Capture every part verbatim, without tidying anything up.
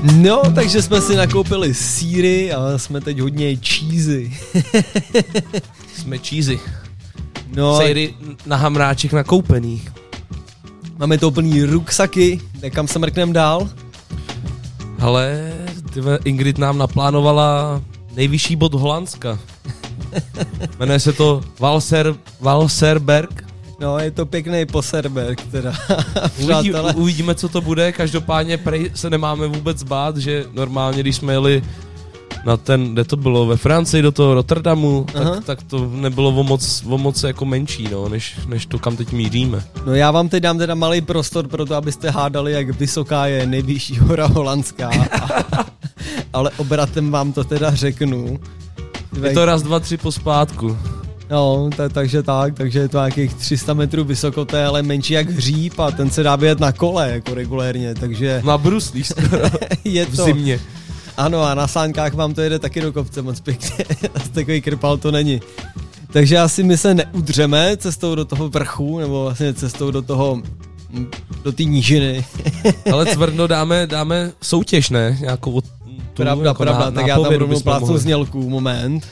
No, takže jsme si nakoupili sýry a jsme teď hodně cheesy. Jsme cheesy. No, Sejry na hamráček nakoupený. máme to plný ruksaky, tak kam se mrknem dál? Ale tyve, Ingrid nám naplánovala nejvyšší bod Holandska. Jmenuje se to Valser, Valserberg. No, je to pěkný poserberg teda. Uvidí, uvidíme, co to bude, každopádně prej se nemáme vůbec bát, že normálně, když jsme jeli na ten, kde to bylo, ve Francii do toho Rotterdamu, tak, tak to nebylo o moc, o moc jako menší, no, než, než to, kam teď míříme. No já vám teď dám teda malý prostor pro to, abyste hádali, jak vysoká je nejvyšší hora holandská. Ale obratem vám to teda řeknu. Je to raz, dva, tři pospátku. No, t- takže tak, takže je to nějakých tři sta metrů vysoko, to je ale menší jak hříb a ten se dá bějet na kole jako regulérně, takže... Na bruslích skoro. Je to. V zimě. Ano, a na sánkách vám to jede taky do kopce moc pěkně, takový krpal to není. Takže asi my se neudřeme cestou do toho vrchu, nebo vlastně cestou do toho, do té nížiny. Ale Cvrno dáme, dáme soutěž, ne? Nějakou tu, pravda, jako pravda, na, tak já tam rovnou plácnu znělku, moment.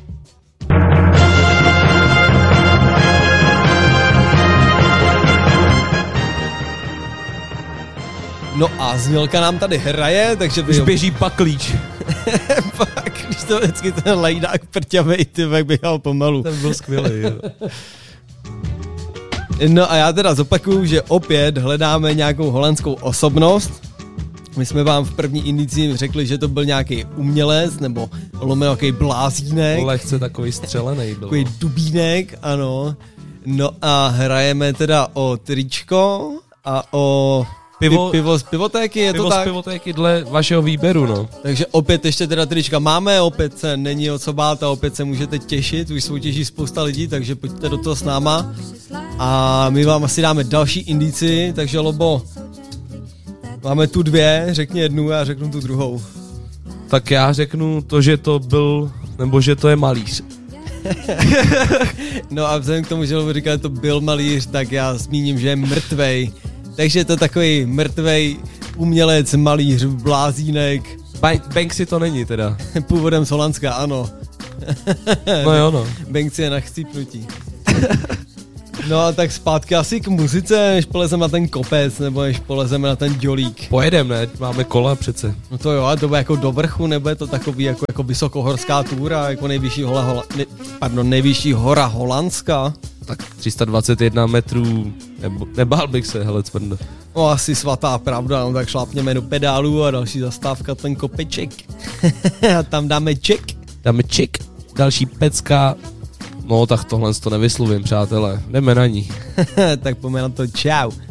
No a znělka nám tady hraje, takže... Už běží paklíč. Pak, když to vždycky ten lajdák prťavej, ty jak běhal pomalu. Ten byl skvělý, jo. No a já teda zopakuju, že opět hledáme nějakou holandskou osobnost. My jsme vám v první indici řekli, že to byl nějaký umělec, nebo lomeno nějaký blázínek. Lehce takový střelený byl. Takový dubínek, ano. No a hrajeme teda o tričko a o... Pivo, pivo z pivotéky, je pivo to tak? Pivo z pivotéky dle vašeho výběru, no. Takže opět ještě teda trička máme, opět se není o co bát a opět se můžete těšit, už soutěží spousta lidí, takže pojďte do toho s náma. A my vám asi dáme další indici, takže Lobo, máme tu dvě, řekni jednu, já řeknu tu druhou. Tak já řeknu to, že to byl, nebo že to je malíř. No a vzhledem k tomu, že Lobo říká, že to byl malíř, tak já zmíním, že je mrtvej. Takže je to takový mrtvej umělec, malíř, blázínek. Banksy to není teda. Původem z Holandska, ano. No jo, no. Banksy je na chcípnutí. No a tak zpátky asi k muzice, než polezeme na ten kopec, nebo než polezeme na ten dělík. Pojedem, ne? Máme kola přece. No to jo, a to bude jako do vrchu, nebo je to takový jako, jako vysokohorská túra, jako nejvyšší, hola, hola, ne, pardon, nejvyšší hora Holandska. Tak tři sta dvacet jedna metrů, nebo, nebál bych se, hele Cvrno. No asi svatá pravda, no tak šlápněme do pedálu a další zastávka ten kopeček. A tam dáme ček. Dáme ček, další pecka. No tak tohle to nevyslovím, přátelé, jdeme na ní. Tak pojďme na to, čau.